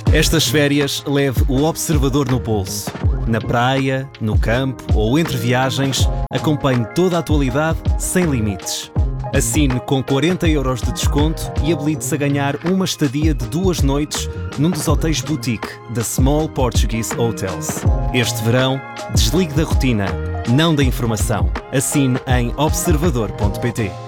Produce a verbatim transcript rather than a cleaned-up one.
Estas férias leve o Observador no bolso. Na praia, no campo ou entre viagens, acompanhe toda a atualidade sem limites. Assine com quarenta euros de desconto e habilite-se a ganhar uma estadia de duas noites num dos hotéis boutique da Small Portuguese Hotels. Este verão, desligue da rotina, não da informação. Assine em observador ponto pt.